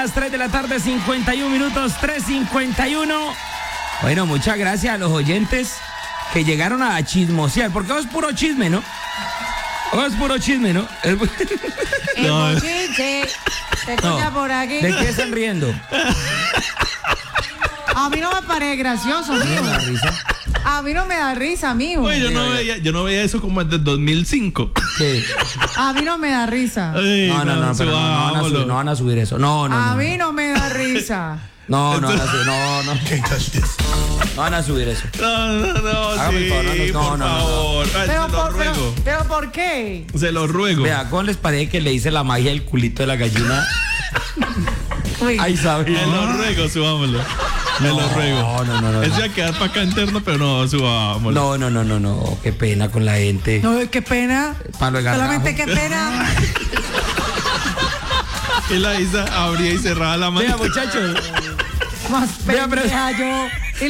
las 3 de la tarde, 51 minutos, 3:51. Bueno, muchas gracias a los oyentes que llegaron a chismosear, porque hoy es puro chisme, ¿no? Hoy es puro chisme, ¿no? El bochinche se escucha por aquí. ¿De qué están riendo? A mí no me parece gracioso, amigo. ¿Me da risa? A mí no me da risa, amigo. Oye, yo no veía eso como desde 2005. ¿Qué? A mí no me da risa. Ay, No, pero no van a subir eso. No. A mí no me da risa. No van a subir eso. No, Hágame el favor, sí, por favor. Ay, se lo ruego. Pero ¿por qué? Se lo ruego. Vea, ¿cómo les parece que le hice la magia del culito de la gallina? Uy. Ahí sabía. Me lo ruego, subámoslo. Me lo ruego. No. Eso iba a quedar para acá interno, pero no, subámoslo. No. Qué pena con la gente. No, qué pena. Palo de gargajo. Solamente qué pena. Y la Isa abría y cerraba la mano. Vea, muchachos. Más Vea, pero- pendeja yo.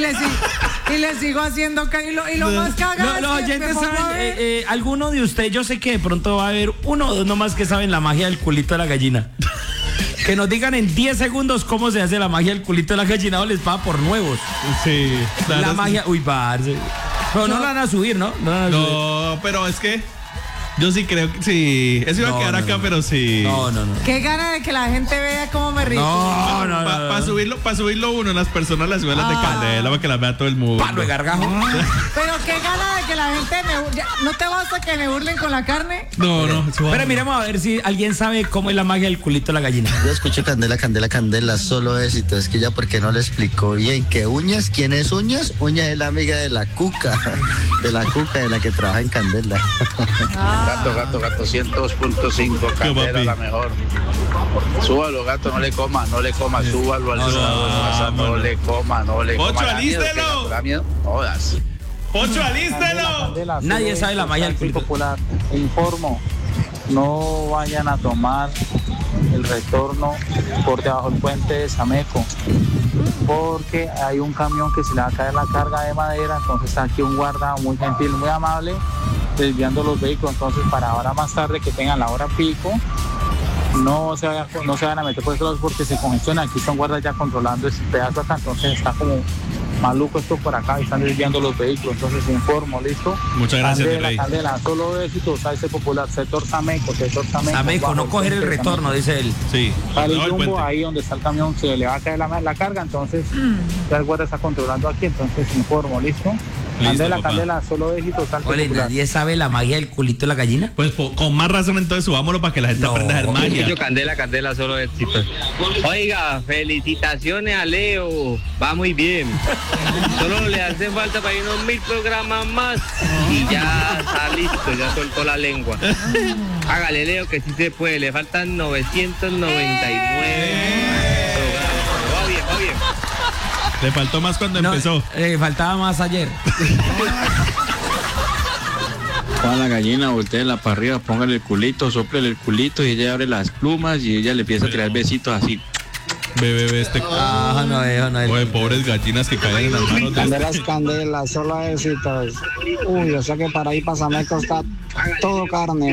Y le sigo haciendo y lo más cagado es Los que oyentes me pongo a saben, ver. alguno de ustedes, yo sé que de pronto va a haber uno o dos nomás que saben la magia del culito de la gallina. Que nos digan en 10 segundos cómo se hace la magia del culito de la gallina o les paga por nuevos. Sí, claro. La magia, uy, parce. Pero no la van a subir, ¿no? No la van a subir. No, pero es que yo sí creo que sí. Eso iba a quedar acá, pero sí. No. Qué gana de que la gente vea cómo me río. No. Para subirlo uno, las personas las suben las de Candela para que las vea todo el mundo. Palo de gargajo. Pero qué gana de que la gente ¿no te basta que me burlen con la carne? No. Pero miremos a ver si alguien sabe cómo es la magia del culito de la gallina. Yo escucho Candela, solo éxito. Es que ya porque no le explicó bien que Uñas, ¿quién es Uñas? Uñas es la amiga de la Cuca, de la que trabaja en Candela. Gato, 102.5, papi? Candela la mejor. Súbalo, gato, no le coma, súbalo al WhatsApp, no le coma. Pocho, Da miedo, alístelo. ¿qué? ¿Da miedo? No jodas. ¡Pocho, alístelo! Nadie sabe la magia del culito. Popular. Informo, no vayan a tomar el retorno por debajo del puente de Sameco, porque hay un camión que se le va a caer la carga de madera, entonces está aquí un guarda muy gentil, muy amable, desviando los vehículos. Entonces para ahora más tarde que tengan la hora pico, no se van a meter por esos lados porque se congestiona. Aquí están guardas ya controlando ese pedazo acá, entonces está como maluco esto por acá y están desviando los vehículos. Entonces informo, ¿listo? Muchas gracias, mi rey. Candela, solo éxito, salse popular, sector Sameco. Sameco, no coger el retorno, dice él. Sí. Sale No, el Jumbo, puente. ahí donde está el camión, se le va a caer la carga, entonces ya el guardia está controlando aquí, entonces informo, ¿listo? Papá. Candela, solo éxito, salse Ole, popular. ¿nadie sabe la magia del culito de la gallina? Pues con más razón entonces subámoslo para que la gente No. aprenda a hacer magia. Candela, solo éxito. Oiga, felicitaciones a Leo. Va muy bien. Solo le hacen falta para ir unos 1000 programas más y ya está listo, ya soltó la lengua. Hágale, Leo, que sí se puede. Le faltan 999 programas. Va bien. Le faltó más cuando empezó. Faltaba más ayer. Juan la gallina, volteenla para arriba, póngale el culito, soplele el culito y ella abre las plumas y ella le empieza a tirar besitos así. Bebé, No. Oye, pobres gallinas que caen en las manos de Candela, solo éxitos. Uy, o sea que para ir para Sameco está todo carne.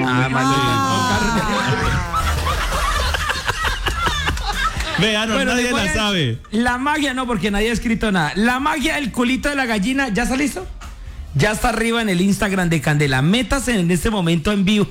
Vean, Bueno, nadie después, la sabe. La magia no, porque nadie ha escrito nada. La magia del culito de la gallina, ¿ya está listo? Ya está arriba en el Instagram de Candela. Métase en este momento en vivo.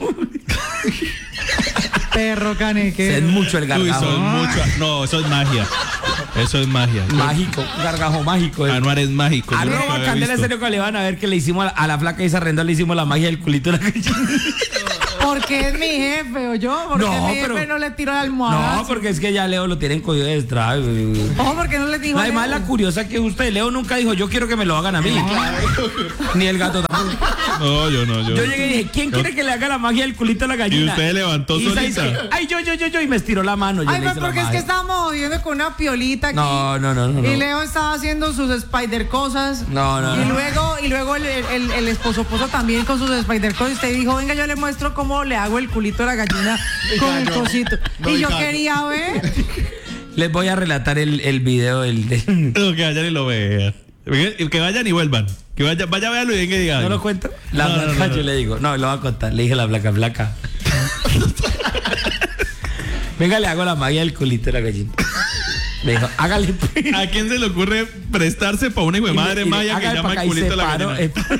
Perro caneque. Es mucho el Uy, gargajo. son mucho. No, eso es magia. Eso es magia. Mágico, gargajo mágico. Anuar es mágico. yo nunca Arroba había Candela visto. Estéreo que le van a ver que le hicimos a la flaca Isa Rendón, le hicimos la magia del culito de la gallina. Porque es mi jefe, o yo, porque No, mi jefe pero- no le tiró la almohada. No, porque es que ya Leo lo tienen cogido de detrás. Porque no le dijo. Además, la curiosa que usted, Leo nunca dijo, yo quiero que me lo hagan a mí. Ni el gato tampoco. No, yo no. Yo llegué y dije, ¿quién quiere que le haga la magia del culito a la gallina? Y usted levantó Isa solita. dice, ay, yo, y me estiró la mano. Yo Ay, le pues hice la porque es que magia. estábamos jodiendo con una piolita aquí. No. Y Leo estaba haciendo sus spider cosas. No. Y luego el esposo también con sus spider cosas. Y usted dijo, venga, yo le muestro cómo le hago el culito a la gallina con el cosito. Y yo quería ver. Les voy a relatar el video del... No, que vayan y lo vean. Que vayan y vuelvan. Que vaya a verlo y venga y diga. ¿No lo cuento? La No, placa, no. yo le digo. No, lo voy a contar. Le dije la placa. Venga, le hago la magia del culito de la gallina. Le dijo, hágale. ¿A quién se le ocurre prestarse para una hijo de madre maya que llama el culito a la gallina?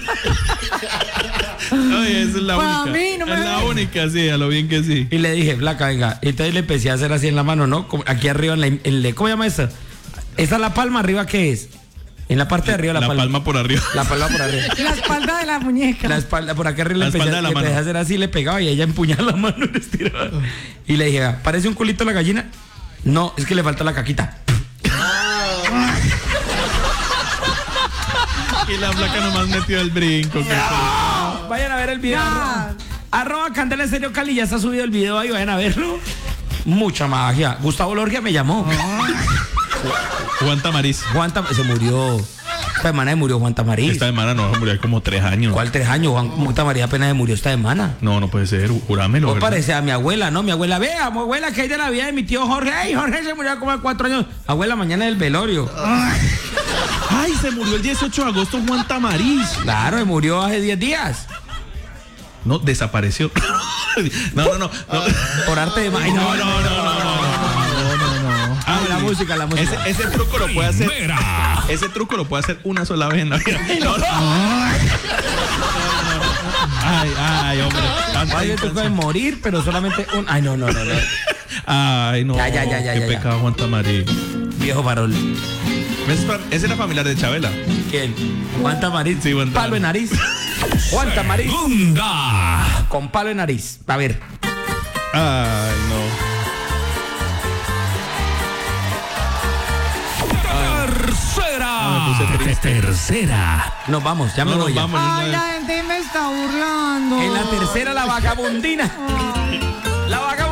Oye, esa es la Pues a única. mí no me es la ve. única, sí, a lo bien que sí. Y le dije, flaca, venga. Y entonces le empecé a hacer así en la mano, ¿no? Como aquí arriba, ¿cómo se llama eso? Esa es la palma, ¿arriba qué es? En la parte de arriba La palma por arriba. La palma por arriba. La espalda de la muñeca. La espalda, por acá arriba La le empecé, espalda de la le empecé mano. a hacer así, le pegaba y ella empuñaba la mano y le estiraba. Y le dije, ¿parece un culito la gallina? No, es que le falta la caquita. Y la placa nomás metió el brinco. Vayan a ver el video. Ya. Arroba Candela Estéreo Cali, ya está subido el video ahí, vayan a verlo. Mucha magia. Gustavo Lorgia me llamó. Juan Tamariz. Se murió. Esta semana se murió Juan Tamariz. Esta semana no, murió como 3 años. ¿Cuál 3 años? Juan Tamariz apenas se murió esta semana. No, no puede ser, jurámelo. Pues ¿verdad? parece a mi abuela, ¿no? Mi abuela, vea, mi abuela, que hay de la vida de mi tío Jorge. Ay, Jorge se murió como a 4 años. Abuela, mañana es el velorio. Ay, se murió el 18 de agosto Juan Tamariz. Claro, se murió hace 10 días. No, desapareció. No. Por arte de magia. No. Ah, la música. Ese truco lo puede hacer. Ese truco lo puede hacer una sola vez en la vida. No. Ay, hombre. Ay, el truco de morir, pero solamente un. Ay, no. Ay, no. Ya. Qué pecado, Juan Tamariz. Viejo farol. Ese era familiar de Chabela. ¿Quién? Juan Tamariz. Sí, Juan Tamariz. Palo en nariz. Juan Tamariz. Con palo en nariz. A ver. Ay, no. Tercera. Nos vamos, ya me No, voy. nos vamos. Ay, la gente me está burlando. En la tercera, la vagabundina. La vagabundina.